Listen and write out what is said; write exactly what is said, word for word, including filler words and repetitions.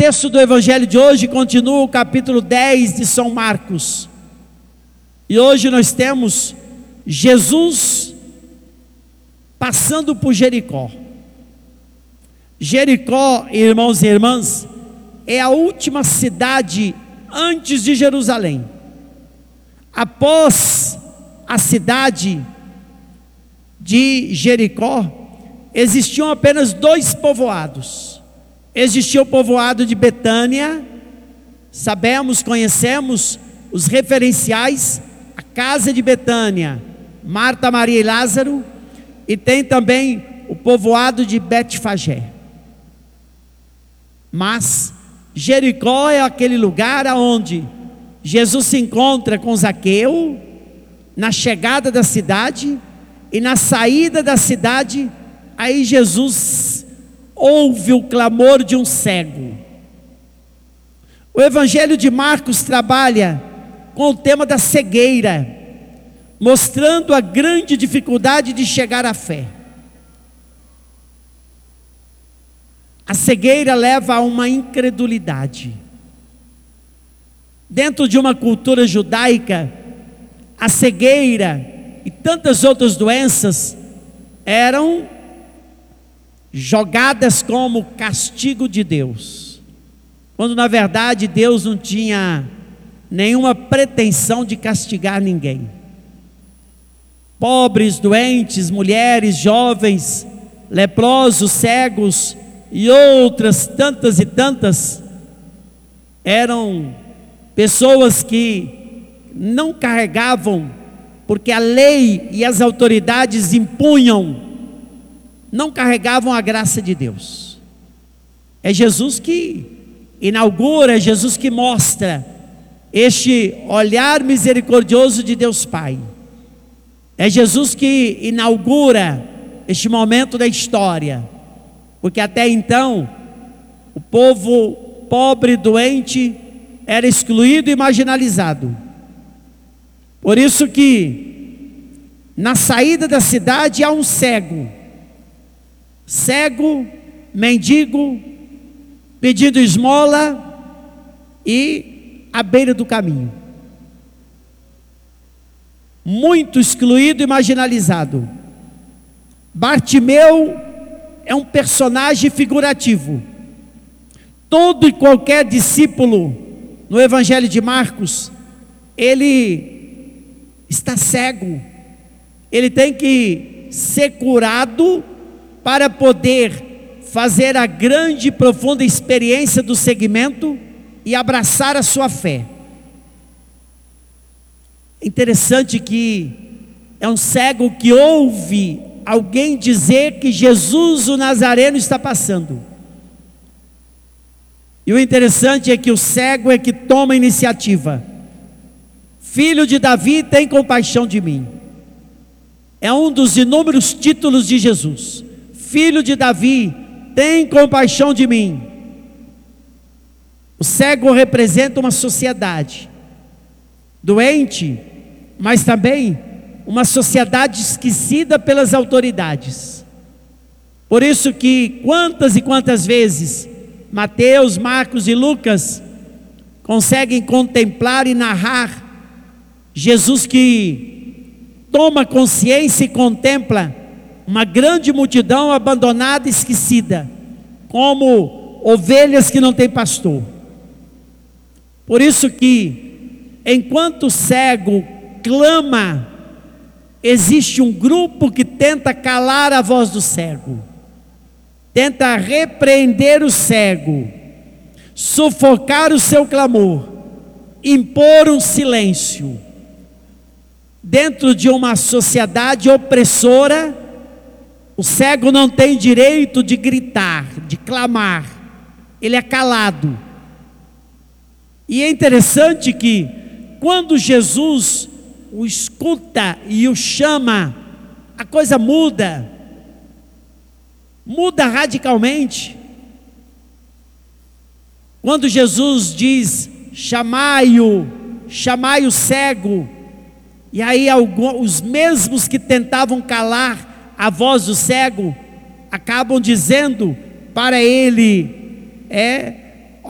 texto do Evangelho de hoje continua o capítulo dez de São Marcos. E hoje nós temos Jesus passando por Jericó. Jericó, irmãos e irmãs, é a última cidade antes de Jerusalém. Após a cidade de Jericó, existiam apenas dois povoados. Existia o povoado de Betânia, sabemos, conhecemos os referenciais, a casa de Betânia, Marta, Maria e Lázaro, e tem também o povoado de Betfagé. Mas Jericó é aquele lugar aonde Jesus se encontra com Zaqueu, na chegada da cidade, e na saída da cidade, aí Jesus ouve o clamor de um cego. O Evangelho de Marcos trabalha com o tema da cegueira, mostrando a grande dificuldade de chegar à fé. A cegueira leva a uma incredulidade. Dentro de uma cultura judaica, a cegueira e tantas outras doenças eram jogadas como castigo de Deus, quando na verdade Deus não tinha nenhuma pretensão de castigar ninguém. Pobres, doentes, mulheres, jovens, leprosos, cegos e outras tantas e tantas eram pessoas que não carregavam, porque a lei e as autoridades impunham, não carregavam a graça de Deus. É Jesus que inaugura, é Jesus que mostra este olhar misericordioso de Deus Pai. É Jesus que inaugura este momento da história, porque até então o povo pobre, doente, era excluído e marginalizado. Por isso que na saída da cidade há um cego, cego, mendigo, pedindo esmola e à beira do caminho, muito excluído e marginalizado. Bartimeu é um personagem figurativo. Todo e qualquer discípulo no Evangelho de Marcos, ele está cego, ele tem que ser curado para poder fazer a grande e profunda experiência do seguimento e abraçar a sua fé. Interessante que é um cego que ouve alguém dizer que Jesus o Nazareno está passando. E o interessante é que o cego é que toma a iniciativa. Filho de Davi, tem compaixão de mim. É um dos inúmeros títulos de Jesus. Filho de Davi, tem compaixão de mim. O cego representa uma sociedade doente, mas também uma sociedade esquecida pelas autoridades. Por isso que quantas e quantas vezes Mateus, Marcos e Lucas conseguem contemplar e narrar Jesus que toma consciência e contempla uma grande multidão abandonada e esquecida, como ovelhas que não têm pastor. Por isso que, enquanto o cego clama, existe um grupo que tenta calar a voz do cego, tenta repreender o cego, sufocar o seu clamor, impor um silêncio. Dentro de uma sociedade opressora, o cego não tem direito de gritar, de clamar, ele é calado. E é interessante que quando Jesus o escuta e o chama, a coisa muda, muda radicalmente. Quando Jesus diz, chamai-o, chamai o cego, e aí alguns, os mesmos que tentavam calar a voz do cego, acabam dizendo para ele, é,